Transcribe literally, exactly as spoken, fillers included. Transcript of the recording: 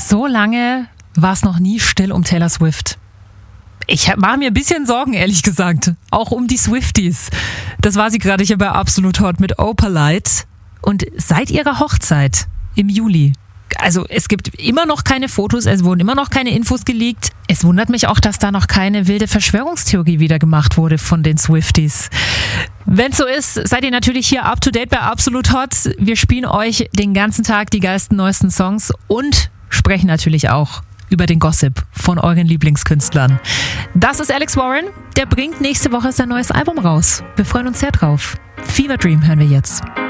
So lange war es noch nie still um Taylor Swift. Ich mache mir ein bisschen Sorgen, ehrlich gesagt. Auch um die Swifties. Das war sie gerade hier bei Absolut Hot mit Opalite. Und seit ihrer Hochzeit im Juli. Also es gibt immer noch keine Fotos, es wurden immer noch keine Infos geleakt. Es wundert mich auch, dass da noch keine wilde Verschwörungstheorie wieder gemacht wurde von den Swifties. Wenn es so ist, seid ihr natürlich hier up to date bei Absolut Hot. Wir spielen euch den ganzen Tag die geilsten, neuesten Songs und sprechen natürlich auch über den Gossip von euren Lieblingskünstlern. Das ist Alex Warren, der bringt nächste Woche sein neues Album raus. Wir freuen uns sehr drauf. Fever Dream hören wir jetzt.